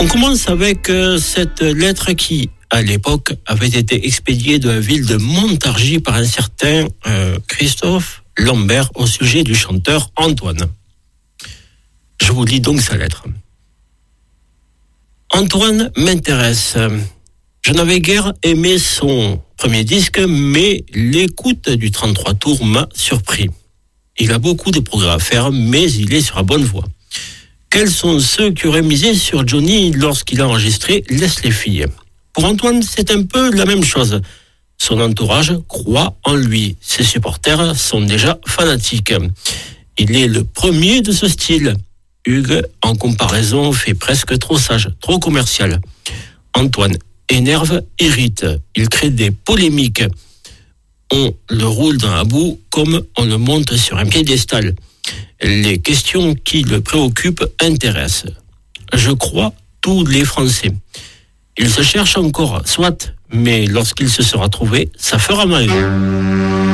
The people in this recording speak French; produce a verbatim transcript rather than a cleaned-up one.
On commence avec euh, cette lettre qui, à l'époque, avait été expédiée de la ville de Montargis par un certain euh, Christophe Lambert au sujet du chanteur Antoine. Je vous lis donc sa lettre. Antoine m'intéresse. Je n'avais guère aimé son premier disque, mais l'écoute du trente-trois tours m'a surpris. Il a beaucoup de progrès à faire, mais il est sur la bonne voie. Quels sont ceux qui auraient misé sur Johnny lorsqu'il a enregistré Laisse les filles? Pour Antoine, c'est un peu la même chose. Son entourage croit en lui. Ses supporters sont déjà fanatiques. Il est le premier de ce style. Hugues, en comparaison, fait presque trop sage, trop commercial. Antoine énerve, irrite. Il crée des polémiques. On le roule dans la boue comme on le monte sur un piédestal. Les questions qui le préoccupent intéressent, je crois, tous les Français. Il se cherche encore, soit, mais lorsqu'il se sera trouvé, ça fera mal.